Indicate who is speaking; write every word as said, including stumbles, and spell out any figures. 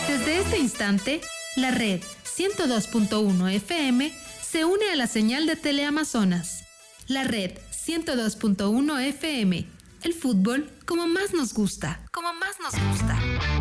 Speaker 1: Desde este instante, la red ciento dos punto uno F M se une a la señal de Teleamazonas. La red ciento dos punto uno F M. El fútbol como más nos gusta. Como más nos gusta.